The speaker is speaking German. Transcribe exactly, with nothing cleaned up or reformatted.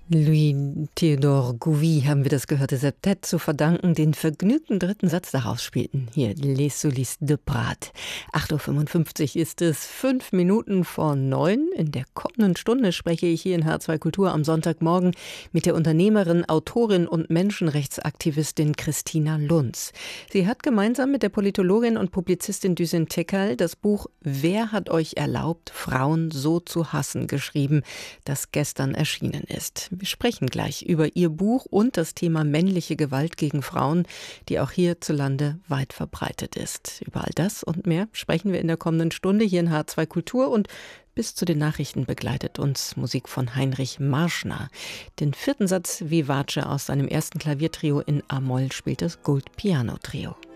Louis Theodore Gouvi haben wir das gehörte Septett zu verdanken, den vergnügten dritten Satz daraus spielten. Hier, Les Solistes de Prat. acht Uhr fünfundfünfzig ist es, fünf Minuten vor neun. In der kommenden Stunde spreche ich hier in H R zwei Kultur am Sonntagmorgen mit der Unternehmerin, Autorin und Menschenrechtsaktivistin Christina Lunz. Sie hat gemeinsam mit der Politologin und Publizistin Düsen Tekal das Buch Wer hat euch erlaubt, Frauen so zu hassen geschrieben, das gestern erschienen ist. Wir sprechen gleich über ihr Buch und das Thema männliche Gewalt gegen Frauen, die auch hierzulande weit verbreitet ist. Über all das und mehr sprechen wir in der kommenden Stunde hier in H R zwei Kultur, und bis zu den Nachrichten begleitet uns Musik von Heinrich Marschner. Den vierten Satz Vivace aus seinem ersten Klaviertrio in A-Moll spielt das Gold Piano Trio.